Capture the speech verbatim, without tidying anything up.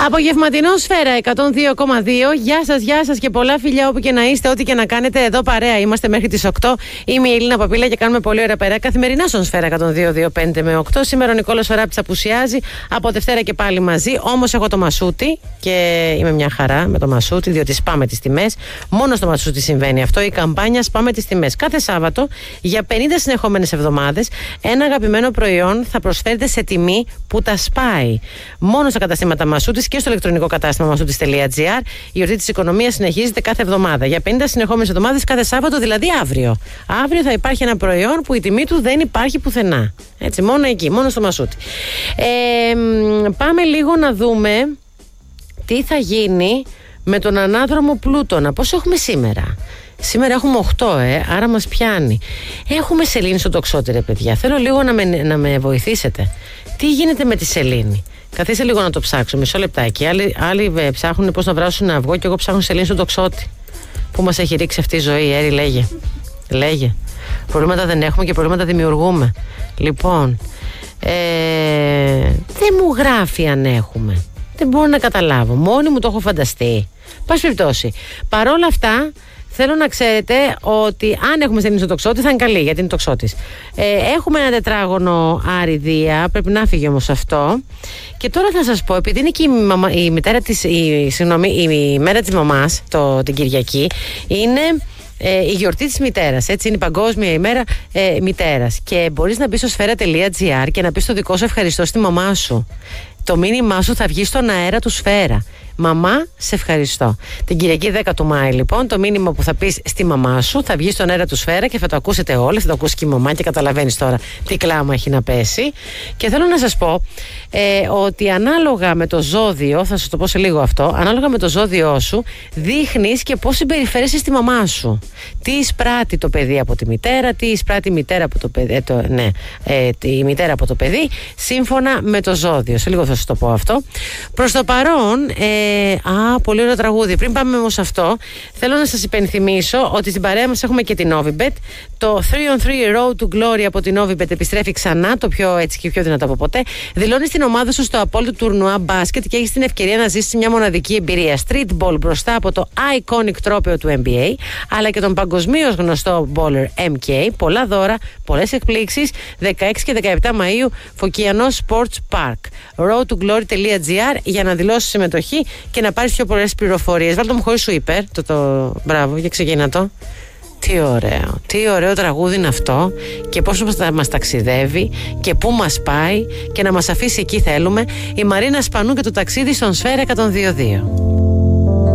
Απογευματινό Σφαίρα εκατόν δύο κόμμα δύο. Γεια σας, γεια σας και πολλά φιλιά όπου και να είστε, ό,τι και να κάνετε. Εδώ παρέα είμαστε μέχρι τις οκτώ. Είμαι η Ελίνα Παπίλα και κάνουμε πολύ ωραία παρέα καθημερινά στον Σφαίρα εκατόν δύο δύο πέντε με οκτώ. Σήμερα ο Νικόλας Οράπτης απουσιάζει. Από Δευτέρα και πάλι μαζί. Όμως έχω το Μασούτη και είμαι μια χαρά με το Μασούτη, διότι σπάμε τις τιμές. Μόνο στο Μασούτη συμβαίνει αυτό. Η καμπάνια σπάμε τις τιμές. Κάθε Σάββατο για πενήντα συνεχόμενες εβδομάδες ένα αγαπημένο προϊόν θα προσφέρεται σε τιμή που τα σπάει. Μόνο στα καταστήματα Μασούτης και στο ηλεκτρονικό κατάστημα μασούτης τελεία τζι άρ. Η γιορτή της οικονομίας συνεχίζεται κάθε εβδομάδα. Για πενήντα συνεχόμενες εβδομάδες κάθε Σάββατο, δηλαδή αύριο. Αύριο θα υπάρχει ένα προϊόν που η τιμή του δεν υπάρχει πουθενά. Έτσι, μόνο εκεί, μόνο στο Μασούτη. Ε, πάμε λίγο να δούμε τι θα γίνει με τον ανάδρομο Πλούτονα. Πώς έχουμε σήμερα? Σήμερα έχουμε οκτώ, ε, άρα μας πιάνει. Έχουμε σελήνη στο τοξότη, ρε παιδιά. Θέλω λίγο να με, να με βοηθήσετε. Τι γίνεται με τη σελήνη? Καθίστε λίγο να το ψάξω, μισό λεπτάκι. Άλλοι, άλλοι ψάχνουν πώς να βράσουν ένα αυγό και εγώ ψάχνω σελήνη στο τοξότη. Πού μας έχει ρίξει αυτή η ζωή, Έρη, λέγε. Λέγε. Προβλήματα δεν έχουμε και προβλήματα δημιουργούμε. Λοιπόν, ε, δεν μου γράφει αν έχουμε. Δεν μπορώ να καταλάβω. Μόνη μου το έχω φανταστεί. Πάση περιπτώσει. Παρόλα αυτά, θέλω να ξέρετε ότι αν έχουμε σελήνη στο τοξότη θα είναι καλή, γιατί είναι τοξότης. Ε, έχουμε ένα τετράγωνο Άρη Δία, πρέπει να φύγει όμως αυτό. Και τώρα θα σας πω, επειδή είναι και η, μαμα, η, μητέρα της, η, συγγνώμη, η μέρα της μαμάς, το, την Κυριακή, είναι ε, η γιορτή της μητέρας, έτσι, είναι η παγκόσμια ημέρα ε, μητέρας. Και μπορείς να μπεις στο σφαίρα τελεία τζι άρ και να πεις το δικό σου ευχαριστώ στη μαμά σου. Το μήνυμά σου θα βγει στον αέρα του Σφαίρα. Μαμά, σε ευχαριστώ. Την Κυριακή δέκα του Μάη, λοιπόν, το μήνυμα που θα πεις στη μαμά σου θα βγει στον αέρα του Σφαίρα και θα το ακούσετε όλοι. Θα το ακούσει και η μαμά και καταλαβαίνεις τώρα τι κλάμα έχει να πέσει. Και θέλω να σας πω ε, ότι ανάλογα με το ζώδιο, θα σας το πω σε λίγο αυτό, ανάλογα με το ζώδιό σου, δείχνεις και πώς συμπεριφέρεσαι στη μαμά σου. Τι εισπράττει το παιδί από τη μητέρα, τι εισπράττει η μητέρα από το παιδί, ε, το, ναι, ε, η μητέρα από το παιδί, σύμφωνα με το ζώδιο. Σε λίγο θα σας το πω αυτό. Προς το παρόν, ε, α, πολύ ωραίο τραγούδι. Πριν πάμε όμως σε αυτό, θέλω να σας υπενθυμίσω ότι στην παρέα μας έχουμε και την Novibet. Το three on three Road to Glory από την Novibet επιστρέφει ξανά, το πιο έτσι και πιο δυνατό από ποτέ. Δηλώνεις την ομάδα σου στο απόλυτο τουρνουά μπάσκετ και έχεις την ευκαιρία να ζήσεις μια μοναδική εμπειρία. Street ball μπροστά από το iconic τρόπαιο του N B A, αλλά και τον παγκοσμίως γνωστό bowler M K. Πολλά δώρα, πολλές εκπλήξεις. δεκαέξι και δεκαεπτά Μαΐου, Φωκιανό Sports Park. road to glory τελεία τζι άρ για να δηλώσεις συμμετοχή και να πάρεις πιο πολλές πληροφορίες. Βάλτε μου χωρίς σου υπέρ. Το, το... Μπράβο, για ξεκινά το. Τι ωραίο, τι ωραίο τραγούδι είναι αυτό και πώς μας, μας ταξιδεύει και πού μας πάει και να μας αφήσει εκεί θέλουμε. Η Μαρίνα Σπανού και το ταξίδι στον Σφαίρα εκατόν δύο δύο.